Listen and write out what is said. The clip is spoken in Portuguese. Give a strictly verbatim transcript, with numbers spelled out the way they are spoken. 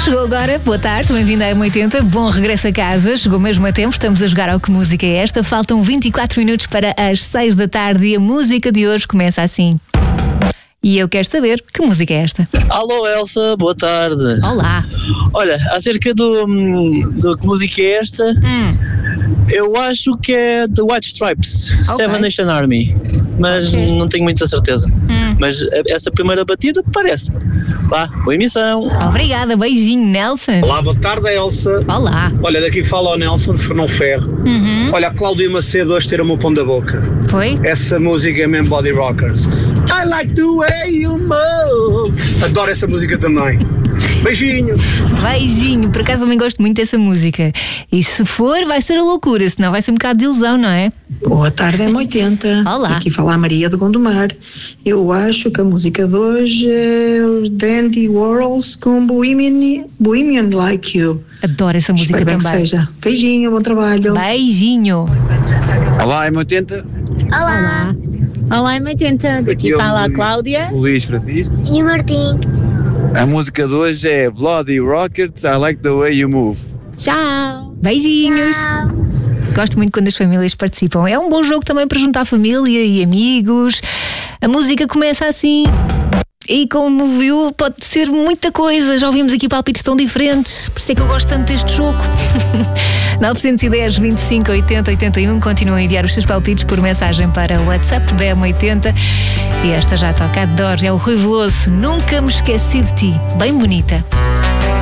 Chegou agora, boa tarde, bem-vindo à M oitenta, bom regresso a casa, chegou mesmo a tempo, estamos a jogar ao Que Música é Esta, faltam vinte e quatro minutos para as seis da tarde e a música de hoje começa assim. E eu quero saber que música é esta. Alô Elsa, boa tarde. Olá. Olha, acerca do, do Que Música é Esta, hum. eu acho que é The White Stripes, okay. Seven Nation Army, mas okay. não tenho muita certeza. Hum. Mas essa primeira batida parece-me. Vá, boa emissão. Obrigada, beijinho, Nelson. Olá, boa tarde, Elsa. Olá. Olha, daqui fala o Nelson de Fernão Ferro. Uhum. Olha, a Cláudia Macedo hoje tira-me o pão da boca. Foi? Essa música é mesmo Body Rockers. I like the way you move. Adoro essa música também. Beijinho. Beijinho, por acaso também gosto muito dessa música. E se for, vai ser a loucura, senão vai ser um bocado de ilusão, não é? Boa tarde, M oitenta. Olá. Aqui fala a Maria de Gondomar. Eu acho que a música de hoje é os Dandy Warhols com Bohemian, Bohemian Like You. Adoro essa música Espero também. Que seja. Beijinho, bom trabalho. Beijinho. Olá, M oitenta. Olá. Olá, M oitenta. Daqui fala a Cláudia. O Luís Francisco. E o Martim. A música de hoje é Bloody Rockets, I Like the Way You Move. Tchau. Beijinhos. Tchau. Gosto muito quando as famílias participam. É um bom jogo também para juntar família e amigos. A música começa assim. E como viu, pode ser muita coisa. Já ouvimos aqui palpites tão diferentes. Por isso é que eu gosto tanto deste jogo. nove um zero, vinte e cinco, oitenta, oitenta e um. Continuam a enviar os seus palpites por mensagem para o WhatsApp da M oitenta. E esta já toca, adoro. É o Rui Veloso. Nunca me esqueci de ti. Bem bonita.